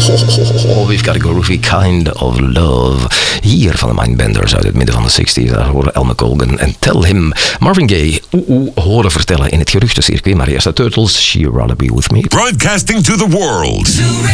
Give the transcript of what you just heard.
We've got a groovy kind of love. Hier van de Mindbenders uit het midden van de 60s. Daar horen Elmer Colgan en Tell Him. Marvin Gaye horen vertellen in het geruchtencircuit. Maar eerst de Turtles, She'd Rather Be With Me. Broadcasting to the world.